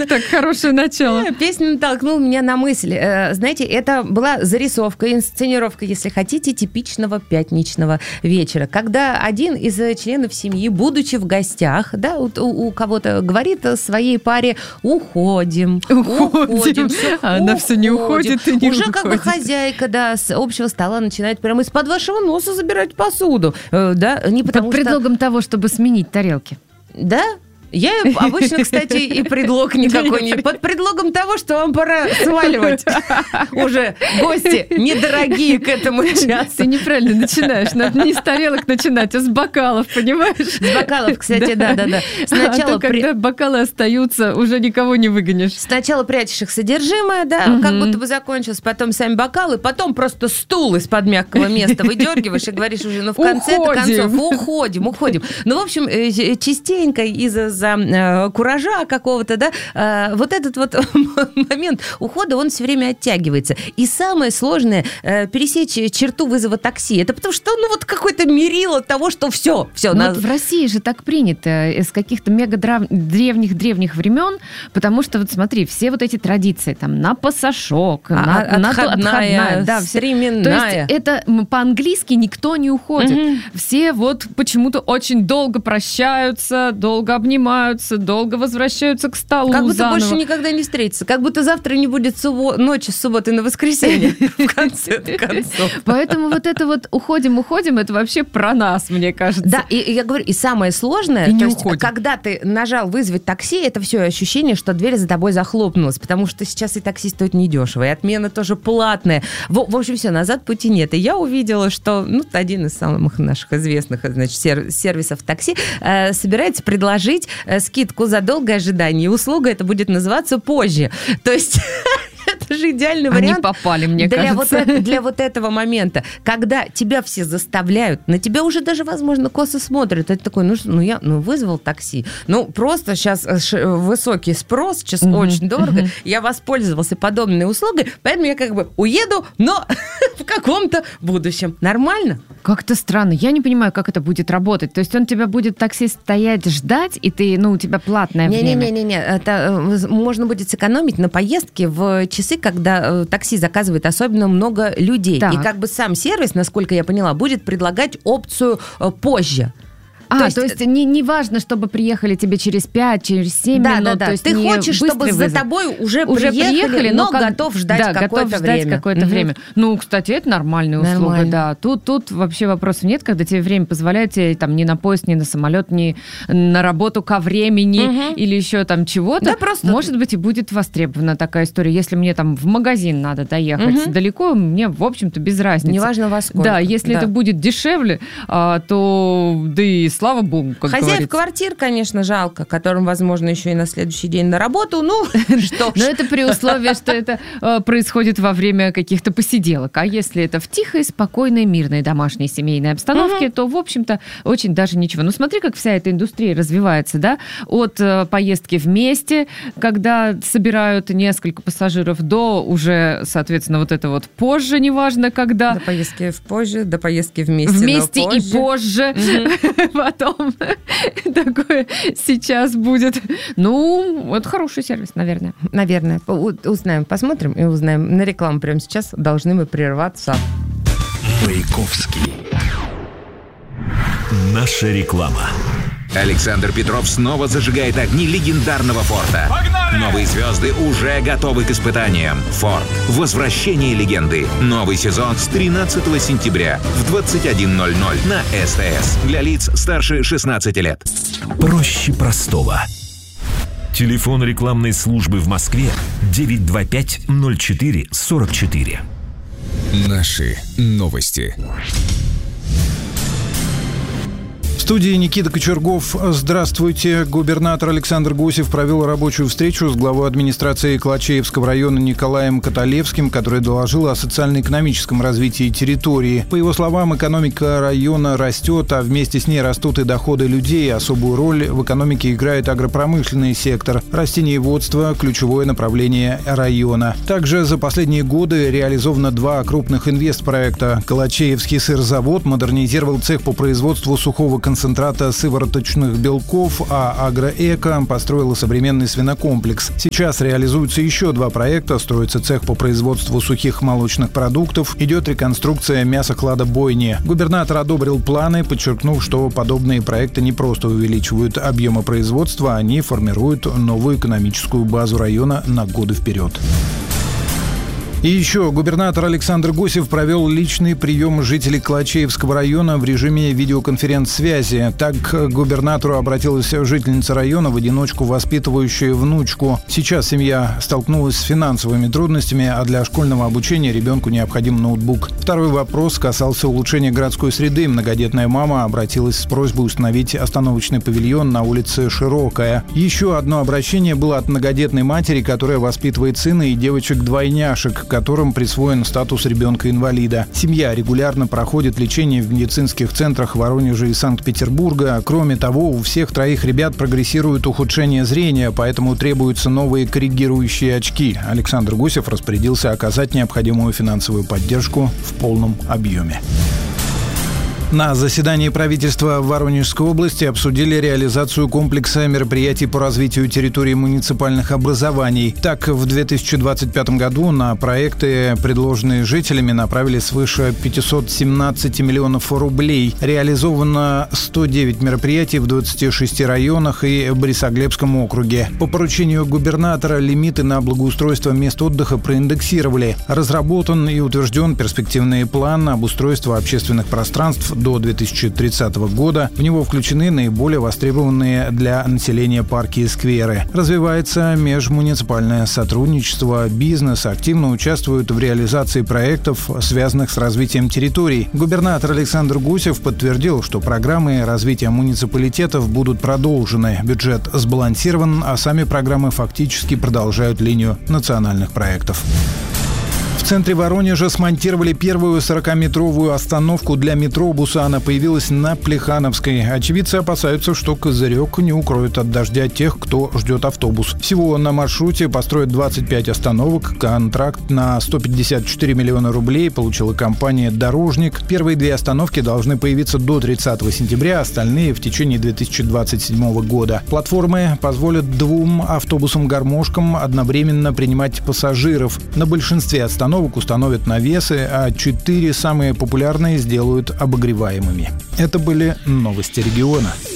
Так, хорошее начало. Песня натолкнула меня на мысль. Знаете, это была зарисовка, инсценировка, если хотите, типичного пятничного вечера, когда один из членов семьи, будучи в гостях, да, у кого-то говорит своей паре: уходим. Она все не уходит и не уже уходит. Как бы хозяйка, да, с общего стола начинает прямо из-под вашего носа забирать посуду. Да, не потому под предлогом того, чтобы сменить тарелки. Да? Я обычно, кстати, и предлог никакой не... Под предлогом того, что вам пора сваливать. Уже гости недорогие к этому часу. Ты неправильно начинаешь. Надо не с тарелок начинать, а с бокалов, понимаешь? С бокалов, кстати, да. Сначала, когда бокалы остаются, уже никого не выгонишь. Сначала прячешь их содержимое, да, как будто бы закончилось, потом сами бокалы, потом просто стул из-под мягкого места выдергиваешь и говоришь уже, ну, в конце-то концов, уходим. Ну, в общем, частенько из-за куража какого-то, да, вот этот вот момент ухода, он все время оттягивается. И самое сложное пересечь черту вызова такси. Это потому что, ну, вот какое-то мерило того, что все. Вот в России же так принято с каких-то древних времен, потому что, вот смотри, все вот эти традиции, там, на пасашок, отходная, да, стременная. То есть это по-английски никто не уходит. Все вот почему-то очень долго прощаются, долго обнимаются, долго возвращаются к столу. Как будто заново. Больше никогда не встретятся. Как будто завтра не будет ночи с субботы на воскресенье. В конце концов. Поэтому вот это вот уходим, это вообще про нас, мне кажется. Да, и я говорю, и самое сложное, то есть, когда ты нажал вызвать такси, это все ощущение, что дверь за тобой захлопнулась, потому что сейчас и такси стоит недешево, и отмена тоже платная. В общем, все, назад пути нет. И я увидела, что один из самых наших известных, значит, сервисов такси собирается предложить скидку за долгое ожидание. И услуга это будет называться позже. То есть... Это же идеальный вариант. Они попали, мне кажется. Для вот этого момента, когда тебя все заставляют, на тебя уже даже, возможно, косо смотрят. Это такой, я вызвал такси. Просто сейчас высокий спрос, сейчас очень дорого. Я воспользовался подобной услугой, поэтому я как бы уеду, но в каком-то будущем. Нормально? Как-то странно. Я не понимаю, как это будет работать. То есть он тебя будет такси стоять, ждать, и ты, у тебя платное время. Не-не-не. Это можно будет сэкономить на поездке в часы, когда такси заказывает особенно много людей. Так. И как бы сам сервис, насколько я поняла, будет предлагать опцию позже. То есть не важно, чтобы приехали тебе через 5, через 7 минут. Да. То есть ты хочешь, чтобы за тобой уже приехали, но готов ждать какое-то время. Кстати, это нормальная услуга, да. Тут вообще вопросов нет, когда тебе время позволяет, тебе там ни на поезд, ни на самолет, ни на работу ко времени или еще там чего-то. Да, просто... Может быть, и будет востребована такая история. Если мне там в магазин надо доехать далеко, мне, в общем-то, без разницы. Неважно во сколько. Да, если это будет дешевле, то да и слава богу, как хозяев говорится. Квартир, конечно, жалко, которым, возможно, еще и на следующий день на работу. Что ж. Но это при условии, что это происходит во время каких-то посиделок. А если это в тихой, спокойной, мирной домашней семейной обстановке, то, в общем-то, очень даже ничего. Смотри, как вся эта индустрия развивается, да? От поездки вместе, когда собирают несколько пассажиров, до уже, соответственно, вот это вот позже, неважно когда. До поездки позже, до поездки вместе, вместе и позже. Потом такое сейчас будет. Это хороший сервис, наверное. Наверное. Узнаем, посмотрим и узнаем. На рекламу прямо сейчас должны мы прерваться. Маяковский. Наша реклама. Александр Петров снова зажигает огни легендарного Форда. Погнали! Новые звезды уже готовы к испытаниям. Форд. Возвращение легенды. Новый сезон с 13 сентября в 21:00 на СТС. Для лиц старше 16 лет. Проще простого. Телефон рекламной службы в Москве 925-04-44. Наши новости. В студии Никита Кочергов. Здравствуйте. Губернатор Александр Гусев провел рабочую встречу с главой администрации Колочеевского района Николаем Каталевским, который доложил о социально-экономическом развитии территории. По его словам, экономика района растет, а вместе с ней растут и доходы людей. Особую роль в экономике играет агропромышленный сектор. Растениеводство – ключевое направление района. Также за последние годы реализовано 2 крупных инвестпроекта. Колочеевский сырзавод модернизировал цех по производству сухого концентрата концентрата сывороточных белков, а Агроэко построила современный свинокомплекс. Сейчас реализуются еще 2 проекта. Строится цех по производству сухих молочных продуктов. Идет реконструкция мясохладобойни. Губернатор одобрил планы, подчеркнув, что подобные проекты не просто увеличивают объемы производства, они формируют новую экономическую базу района на годы вперед. И еще губернатор Александр Гусев провел личный прием жителей Клачеевского района в режиме видеоконференц-связи. Так к губернатору обратилась жительница района, в одиночку воспитывающая внучку. Сейчас семья столкнулась с финансовыми трудностями, а для школьного обучения ребенку необходим ноутбук. Второй вопрос касался улучшения городской среды. Многодетная мама обратилась с просьбой установить остановочный павильон на улице Широкая. Еще одно обращение было от многодетной матери, которая воспитывает сына и девочек-двойняшек, которым присвоен статус ребенка-инвалида. Семья регулярно проходит лечение в медицинских центрах Воронежа и Санкт-Петербурга. Кроме того, у всех 3 ребят прогрессирует ухудшение зрения, поэтому требуются новые корректирующие очки. Александр Гусев распорядился оказать необходимую финансовую поддержку в полном объеме. На заседании правительства в Воронежской области обсудили реализацию комплекса мероприятий по развитию территории муниципальных образований. Так, в 2025 году на проекты, предложенные жителями, направили свыше 517 миллионов рублей. Реализовано 109 мероприятий в 26 районах и Борисоглебском округе. По поручению губернатора лимиты на благоустройство мест отдыха проиндексировали. Разработан и утвержден перспективный план обустройства общественных пространств до 2030 года. В него включены наиболее востребованные для населения парки и скверы. Развивается межмуниципальное сотрудничество. Бизнес активно участвует в реализации проектов, связанных с развитием территорий. Губернатор Александр Гусев подтвердил, что программы развития муниципалитетов будут продолжены. Бюджет сбалансирован, а сами программы фактически продолжают линию национальных проектов. В центре Воронежа смонтировали первую 40-метровую остановку для метробуса. Она появилась на Плехановской. Очевидцы опасаются, что козырек не укроет от дождя тех, кто ждет автобус. Всего на маршруте построят 25 остановок. Контракт на 154 миллиона рублей получила компания «Дорожник». Первые 2 остановки должны появиться до 30 сентября, остальные в течение 2027 года. Платформы позволят 2 автобусам-гармошкам одновременно принимать пассажиров. На большинстве остановок установят навесы, а 4 самые популярные сделают обогреваемыми. Это были новости региона.